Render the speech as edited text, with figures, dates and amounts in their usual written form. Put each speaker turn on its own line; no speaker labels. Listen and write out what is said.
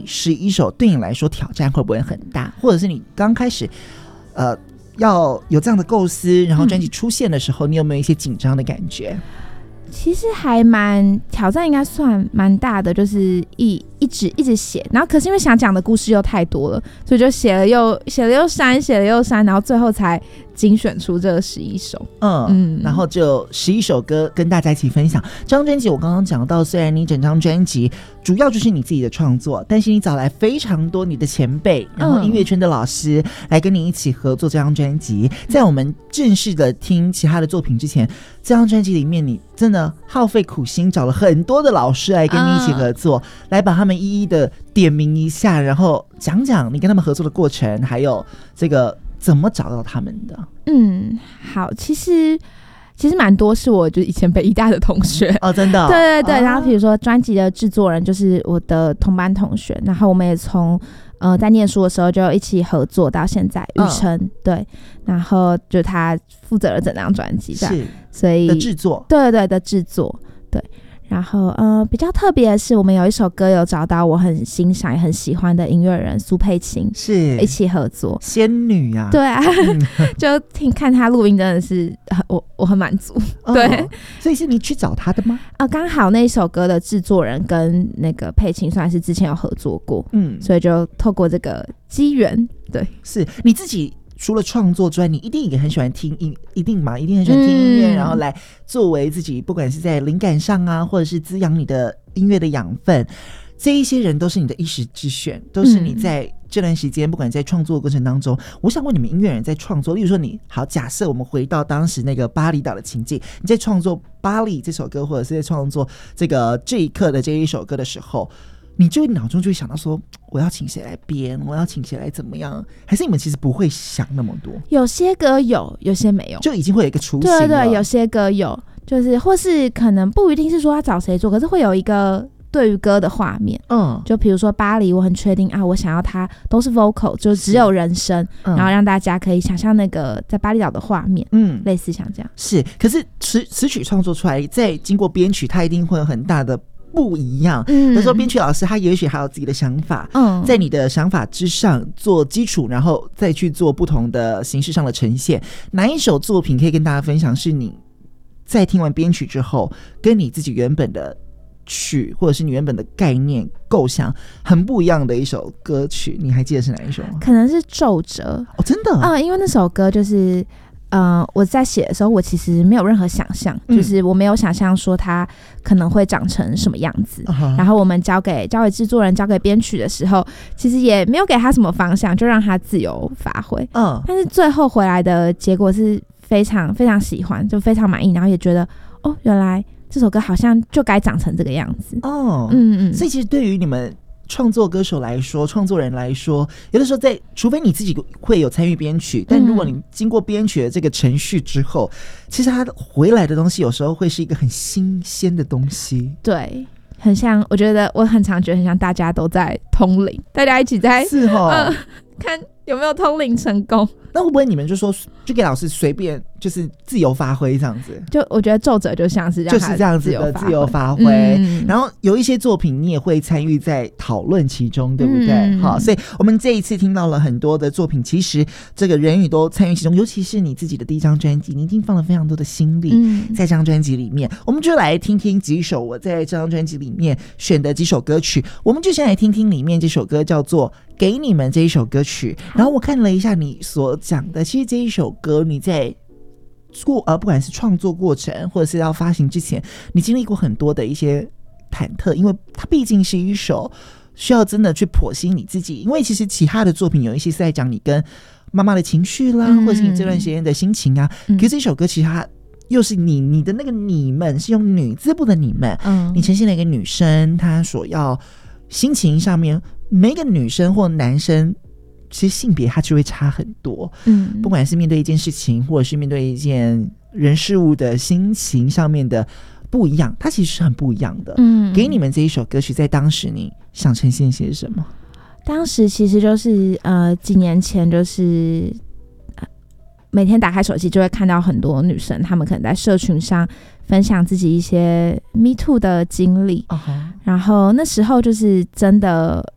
11首对你来说挑战会不会很大？或者是你刚开始要有这样的构思，然后专辑出现的时候，你有没有一些紧张的感觉？
其实还蛮挑战，应该算蛮大的，就是一直写，然后可是因为想讲的故事又太多了，所以就写了又删，写了又删，然后最后才精选出这11首。
然后就11首歌跟大家一起分享。这张专辑我刚刚讲到，虽然你整张专辑主要就是你自己的创作，但是你找来非常多你的前辈，然后音乐圈的老师来跟你一起合作这张专辑。在我们正式的听其他的作品之前，这张专辑里面你真的耗费苦心找了很多的老师来跟你一起合作，来把他们一一的点名一下，然后讲讲你跟他们合作的过程，还有这个怎么找到他们的。
好，其实蛮多是我就以前北医大的同学
真的
对对对，然后比如说专辑的制作人就是我的同班同学，然后我们也从在念书的时候就一起合作到现在，雨辰对，然后就他负责了整张专辑，是，所以
的制作，
对对的制作，对。然后比较特别的是，我们有一首歌有找到我很欣赏也很喜欢的音乐人苏佩琴，
是一
起合作，
仙女啊，
对啊，就看他录音真的是我很满足，对，
所以是你去找他的吗？
刚好那一首歌的制作人跟那个佩琴算是之前有合作过，所以就透过这个机缘，对，
是你自己。除了创作之外，你一定也很喜欢听一定很喜欢听音乐，然后来作为自己不管是在灵感上啊，或者是滋养你的音乐的养分。这一些人都是你的一时之选，都是你在这段时间不管在创作过程当中。我想问你们音乐人在创作，例如说你好，假设我们回到当时那个巴厘岛的情境，你在创作巴黎这首歌，或者是在创作这一刻的这一首歌的时候，你就脑中就会想到说我要请谁来编，我要请谁来怎么样，还是你们其实不会想那么多？
有些歌有，有些没有，
就已经会有一个雏形了。
对对，有些歌有，就是或是可能不一定是说要找谁做，可是会有一个对于歌的画面。就比如说巴黎，我很确定我想要它都是 vocal， 就只有人声，然后让大家可以想象那个在巴厘岛的画面，类似像这样。
是，可是词曲创作出来，再经过编曲，它一定会有很大的不一样。有时候编曲老师他也许还有自己的想法，在你的想法之上做基础，然后再去做不同的形式上的呈现。哪一首作品可以跟大家分享是你在听完编曲之后跟你自己原本的曲或者是你原本的概念构想很不一样的一首歌曲？你还记得是哪一首吗？
可能是皱褶。
真的
因为那首歌就是我在写的时候我其实没有任何想象，就是我没有想象说它可能会长成什么样子，然后我们交给制作人交给编曲的时候，其实也没有给他什么方向，就让他自由发挥。但是最后回来的结果是非常非常喜欢，就非常满意，然后也觉得原来这首歌好像就该长成这个样子。
所以其实对于你们创作歌手来说，创作人来说，有的时候除非你自己会有参与编曲，但如果你经过编曲的这个程序之后，其实它回来的东西有时候会是一个很新鲜的东西。
对，很像，我觉得我很常觉得很像大家都在通灵，大家一起在看有没有通灵成功。
那会不会你们就给老师随便就是自由发挥这样子？
就我觉得皱褶就像是
就是这样子的自由发挥，然后有一些作品你也会参与在讨论其中，对不对？好，所以我们这一次听到了很多的作品，其实这个人语都参与其中，尤其是你自己的第一张专辑，你已经放了非常多的心力在这张专辑里面。我们就来听听几首我在这张专辑里面选的几首歌曲，我们就先来听听里面这首歌叫做给你们这一首歌曲。然后我看了一下你所讲的，其实这一首歌你在不管是创作过程或者是要发行之前，你经历过很多的一些忐忑，因为它毕竟是一首需要真的去剖析你自己。因为其实其他的作品有一些是在讲你跟妈妈的情绪啦，或者是你这段时间的心情啊，可是这首歌其实它又是你的那个你们是用女字部的你们，你呈现了一个女生她所要心情上面，每一个女生或男生其实性别它就会差很多，不管是面对一件事情或者是面对一件人事物的心情上面的不一样，它其实是很不一样的。给你们这一首歌曲在当时你想呈现些什么？
当时其实就是几年前，就是每天打开手机就会看到很多女生，她们可能在社群上分享自己一些 Me Too 的经历，然后那时候就是真的